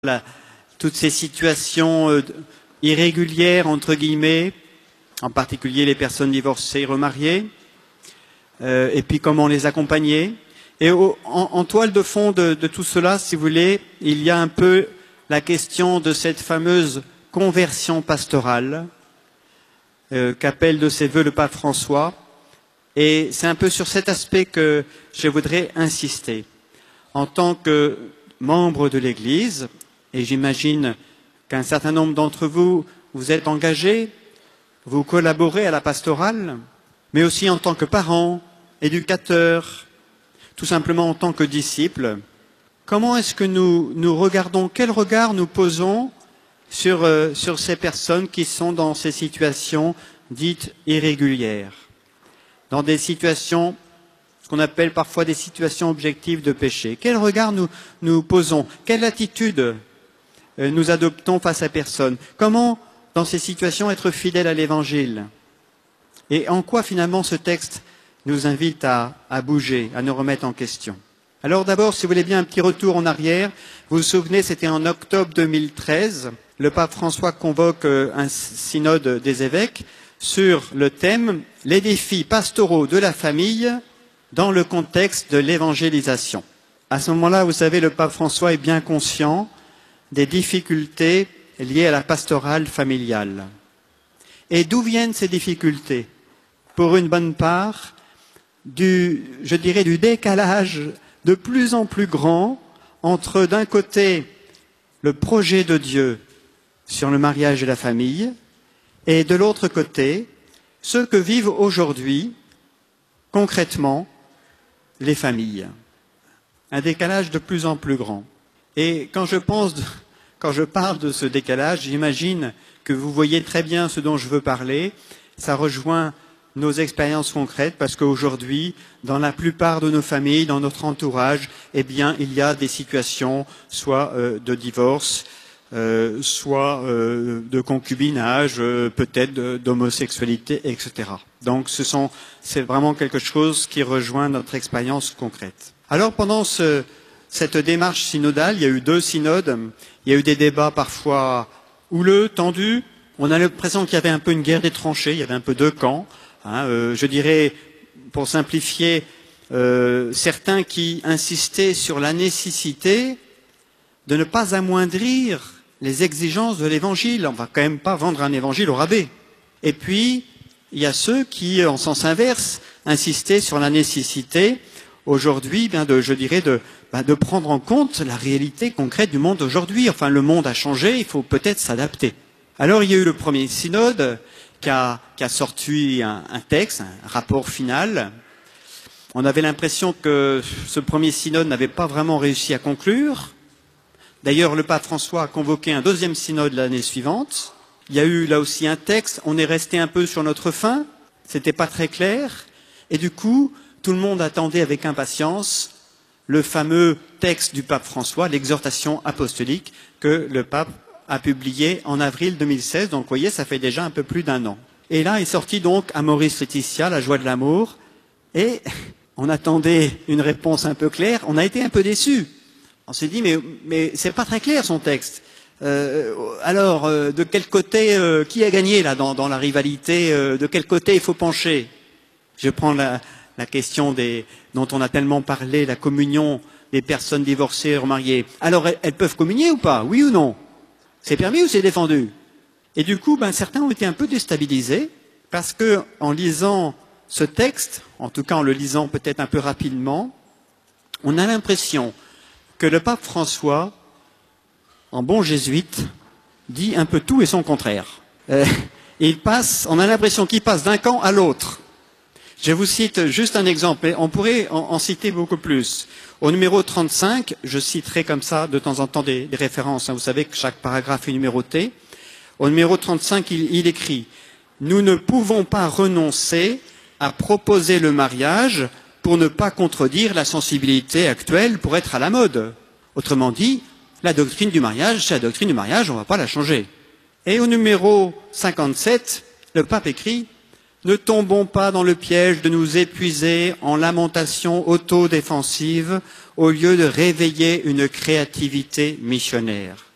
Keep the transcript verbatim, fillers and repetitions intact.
La, toutes ces situations euh, irrégulières, entre guillemets, en particulier les personnes divorcées, remariées, euh, et puis comment les accompagner. Et au, en, en toile de fond de, de tout cela, si vous voulez, il y a un peu la question de cette fameuse conversion pastorale euh, qu'appelle de ses voeux le pape François. Et c'est un peu sur cet aspect que je voudrais insister. En tant que membre de l'Église, et j'imagine qu'un certain nombre d'entre vous, vous êtes engagés, vous collaborez à la pastorale, mais aussi en tant que parents, éducateurs, tout simplement en tant que disciples. Comment est-ce que nous, nous regardons, quel regard nous posons sur, euh, sur ces personnes qui sont dans ces situations dites irrégulières, dans des situations, ce qu'on appelle parfois des situations objectives de péché? Quel regard nous, nous posons? Quelle attitude nous adoptons face à personne? Comment, dans ces situations, être fidèles à l'Évangile? Et en quoi, finalement, ce texte nous invite à, à bouger, à nous remettre en question? Alors d'abord, si vous voulez bien, un petit retour en arrière. Vous vous souvenez, c'était en octobre deux mille treize. Le pape François convoque un synode des évêques sur le thème « Les défis pastoraux de la famille dans le contexte de l'évangélisation ». À ce moment-là, vous savez, le pape François est bien conscient des difficultés liées à la pastorale familiale. Et d'où viennent ces difficultés? Pour une bonne part, du, je dirais, du décalage de plus en plus grand entre, d'un côté, le projet de Dieu sur le mariage et la famille, et de l'autre côté, ce que vivent aujourd'hui, concrètement, les familles. Un décalage de plus en plus grand. Et quand je pense, quand je parle de ce décalage, j'imagine que vous voyez très bien ce dont je veux parler. Ça rejoint nos expériences concrètes, parce qu'aujourd'hui, dans la plupart de nos familles, dans notre entourage, eh bien, il y a des situations, soit euh, de divorce, euh, soit euh, de concubinage, euh, peut-être d'homosexualité, et cetera. Donc, ce sont, c'est vraiment quelque chose qui rejoint notre expérience concrète. Alors, pendant ce Cette démarche synodale, il y a eu deux synodes, il y a eu des débats parfois houleux, tendus. On a l'impression qu'il y avait un peu une guerre des tranchées, il y avait un peu deux camps. Hein, euh, je dirais, pour simplifier, euh, certains qui insistaient sur la nécessité de ne pas amoindrir les exigences de l'Évangile. On ne va quand même pas vendre un Évangile au rabais. Et puis, il y a ceux qui, en sens inverse, insistaient sur la nécessité aujourd'hui, bien de, je dirais, de, ben de prendre en compte la réalité concrète du monde aujourd'hui. Enfin, le monde a changé, il faut peut-être s'adapter. Alors, il y a eu le premier synode qui a, qui a sorti un, un texte, un rapport final. On avait l'impression que ce premier synode n'avait pas vraiment réussi à conclure. D'ailleurs, le pape François a convoqué un deuxième synode l'année suivante. Il y a eu là aussi un texte, on est resté un peu sur notre faim, c'était pas très clair, et du coup, tout le monde attendait avec impatience le fameux texte du pape François, l'exhortation apostolique que le pape a publié en avril deux mille seize. Donc, vous voyez, ça fait déjà un peu plus d'un an. Et là est sorti donc Amoris Laetitia, la joie de l'amour. Et on attendait une réponse un peu claire. On a été un peu déçus. On s'est dit, mais, mais c'est pas très clair son texte. Euh, alors, euh, de quel côté, euh, qui a gagné là dans, dans la rivalité euh, de quel côté il faut pencher? Je prends la... la question des, dont on a tellement parlé, la communion des personnes divorcées, remariées. Alors, elles, elles peuvent communier ou pas? Oui ou non? C'est permis ou c'est défendu? Et du coup, ben, certains ont été un peu déstabilisés, parce que, en lisant ce texte, en tout cas en le lisant peut-être un peu rapidement, on a l'impression que le pape François, en bon jésuite, dit un peu tout et son contraire. Euh, il passe, on a l'impression qu'il passe d'un camp à l'autre. Je vous cite juste un exemple, mais on pourrait en, en citer beaucoup plus. Au numéro trente-cinq, je citerai comme ça de temps en temps des, des références, hein, vous savez que chaque paragraphe est numéroté. Au numéro trente-cinq, il, il écrit « Nous ne pouvons pas renoncer à proposer le mariage pour ne pas contredire la sensibilité actuelle pour être à la mode. » Autrement dit, la doctrine du mariage, c'est la doctrine du mariage, on ne va pas la changer. Et au numéro cinquante-sept, le pape écrit « Ne tombons pas dans le piège de nous épuiser en lamentations autodéfensives au lieu de réveiller une créativité missionnaire.